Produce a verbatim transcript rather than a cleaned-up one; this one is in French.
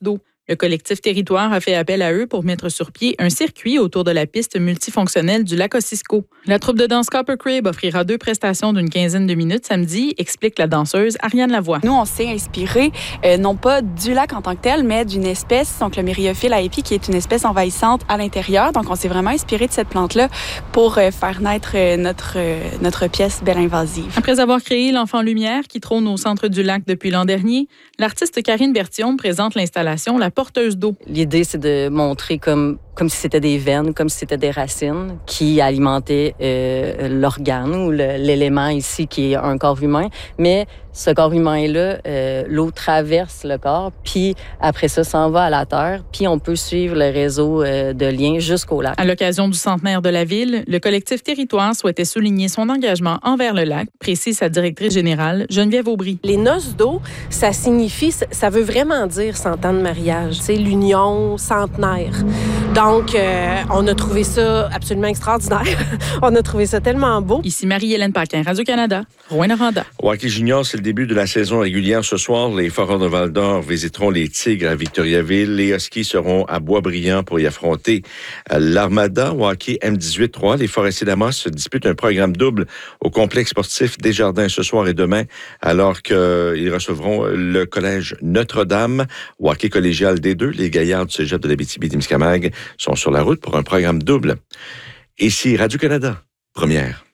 d'eau. Le collectif Territoire a fait appel à eux pour mettre sur pied un circuit autour de la piste multifonctionnelle du lac Ossisco. La troupe de danse Copper Crib offrira deux prestations d'une quinzaine de minutes samedi, explique la danseuse Ariane Lavoie. Nous, on s'est inspiré, euh, non pas du lac en tant que tel, mais d'une espèce, donc le Myriophylle aepi, qui est une espèce envahissante à l'intérieur. Donc, on s'est vraiment inspiré de cette plante-là pour euh, faire naître euh, notre, euh, notre pièce Belle Invasive. Après avoir créé l'Enfant Lumière qui trône au centre du lac depuis l'an dernier, l'artiste Karine Berthiaume présente l'installation La Porteuse d'eau. L'idée, c'est de montrer comme, comme si c'était des veines, comme si c'était des racines qui alimentaient euh, l'organe ou le, l'élément ici qui est un corps humain. Mais ce corps humain-là, euh, l'eau traverse le corps, puis après ça, s'en va à la terre, puis on peut suivre le réseau euh, de liens jusqu'au lac. À l'occasion du centenaire de la ville, le collectif Territoire souhaitait souligner son engagement envers le lac, précise sa directrice générale, Geneviève Aubry. Les noces d'eau, ça signifie, ça veut vraiment dire cent ans de mariage. C'est l'union centenaire. Donc, euh, on a trouvé ça absolument extraordinaire. On a trouvé ça tellement beau. Ici Marie-Hélène Paquin, Radio-Canada, Rouyn-Noranda. Au hockey junior, c'est le début de la saison régulière ce soir. Les Foreurs de Val-d'Or visiteront les Tigres à Victoriaville. Les Huskies seront à Boisbriand pour y affronter l'Armada. Au hockey M dix-huit trois, les Forestiers d'Amos disputent un programme double au complexe sportif Desjardins ce soir et demain, alors qu'ils recevront le collège Notre-Dame. Au hockey collégial D deux, les Gaillards du cégep de l'Abitibi-Témiscamingue sont sur la route pour un programme double. Ici Radio-Canada, première.